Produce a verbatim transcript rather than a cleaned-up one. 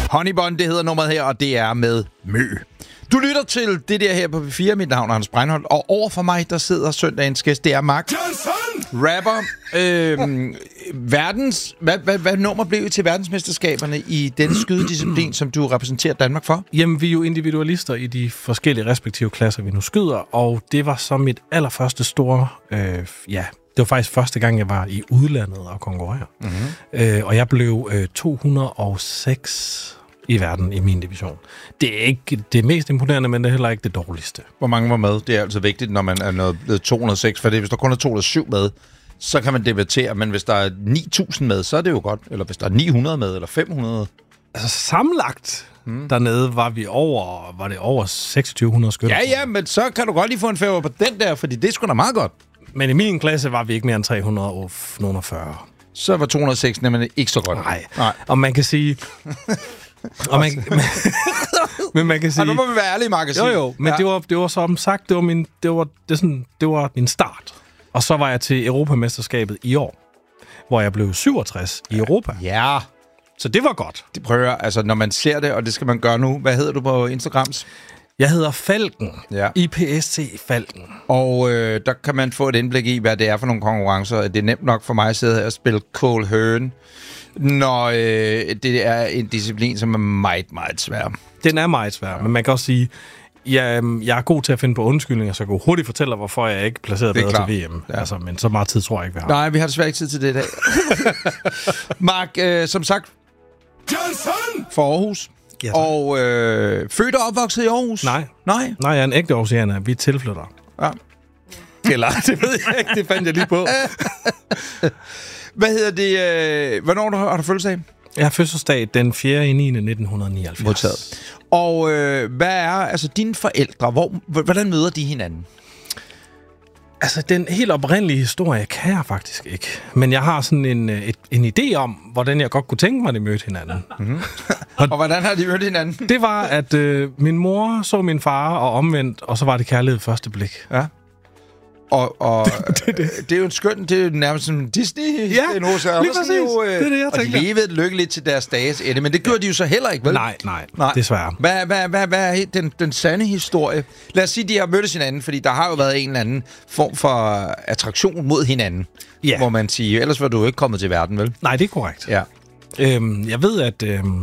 Honeybun, det hedder nummeret her, og det er med Mø. Du lytter til det der her på P fire. Mit navn er Anders Breinholt, og over for mig, der sidder søndagens gæst, det er Mark Johnson! Rapper. Øhm, verdens, hvad, hvad, hvad nummer blev I til verdensmesterskaberne i den skydedisciplin, som du repræsenterer Danmark for? Jamen, vi er jo individualister i de forskellige respektive klasser, vi nu skyder, og det var så mit allerførste store, øh, ja, det var faktisk første gang, jeg var i udlandet og konkurrere. Mm-hmm. Øh, og jeg blev øh, to hundrede og seks i verden i min division. Det er ikke det mest imponerende, men det er heller ikke det dårligste. Hvor mange var med? Det er altså vigtigt, når man er nået to hundrede og seks, for det, hvis der kun er to hundrede og syv med, så kan man debattere, men hvis der er ni tusind med, så er det jo godt. Eller hvis der er ni hundrede med, eller fem hundrede. Altså sammenlagt hmm. dernede var vi over, var det over seksogtyve hundrede skytter. Ja, ja, men så kan du godt lige få en favor på den der, fordi det er sgu da meget godt. Men i min klasse var vi ikke mere end tre hundrede og fyrre. Så var to hundrede og seks nemlig ikke så godt. Nej, Nej. Og man kan sige... og man, men, men man kan sige... Og nu må vi være ærlige, Mark. Jo, jo, men ja. det, var, det var som sagt, det var min, det var, det sådan, det var min start. Og så var jeg til Europamesterskabet i år, hvor jeg blev syvogtres i Europa. Ja. Så det var godt. Det prøver, altså når man ser det, og det skal man gøre nu. Hvad hedder du på Instagrams? Jeg hedder Falken. Ja. I P S T Falken. Og øh, der kan man få et indblik i, hvad det er for nogle konkurrencer. Det er nemt nok for mig at sidde her og spille Cole Hearn, når øh, det er en disciplin, som er meget, meget svær. Den er meget svær, ja. Men man kan også sige, jeg, jeg er god til at finde på undskyldninger, så jeg kan hurtigt fortælle dig, hvorfor jeg ikke placeret bedre klar. til V M. Ja. Altså, men så meget tid tror jeg ikke, vi har. Nej, vi har desværre ikke tid til det i dag. Mark, øh, som sagt, Johnson! For Aarhus. Ja, og øh, født og opvokset i Aarhus? Nej. Nej? Nej, jeg er en ægte aarhusianer. Vi tilflytter. Ja. Eller, det ved jeg ikke. Det fandt jeg lige på. Hvad hedder det? Øh, hvornår har du fødselsdag? Jeg har fødselsdag den fjerde niende nitten nioghalvfjerds. Modtaget. Og øh, hvad er altså dine forældre? Hvor, hvordan møder de hinanden? Altså, den helt oprindelige historie kan jeg faktisk ikke. Men jeg har sådan en, et, en idé om, hvordan jeg godt kunne tænke mig, at de mødte hinanden. Mm-hmm. og, og hvordan har de mødt hinanden? Det var, at øh, min mor så min far, og omvendt, og så var det kærlighed første blik. Ja. Og, og det, det, det. det er jo en skøn, det er jo nærmest som Disney. Ja, lige præcis. Jo, øh, det er det, jeg og de levede lykkeligt til deres dages ende, men det gjorde de jo så heller ikke, vel? Nej, nej, nej. Desværre. Hvad, hvad, hvad, hvad er den, den sande historie? Lad os sige, de har mødtes hinanden, fordi der har jo været en eller anden form for attraktion mod hinanden, ja. Hvor man siger, ellers var du jo ikke kommet til verden, vel? Nej, det er korrekt. Ja. Øhm, jeg ved, at... Øhm